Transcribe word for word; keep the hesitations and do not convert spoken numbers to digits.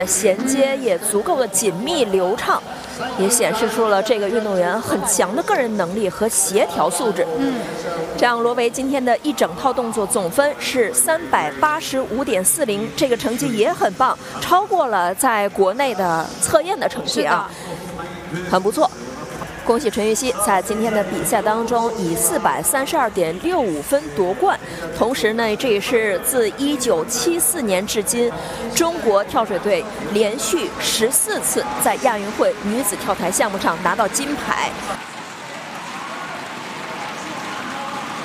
衔接也足够的紧密流畅，也显示出了这个运动员很强的个人能力和协调素质。 嗯， 这样罗维今天的一整套动作总分是三百八十五点四零，这个成绩也很棒，超过了在国内的测验的成绩啊，很不错。恭喜陈芋汐在今天的比赛当中以四百三十二点六五分夺冠，同时呢，这也是自一九七四年至今，中国跳水队连续十四次在亚运会女子跳台项目上拿到金牌。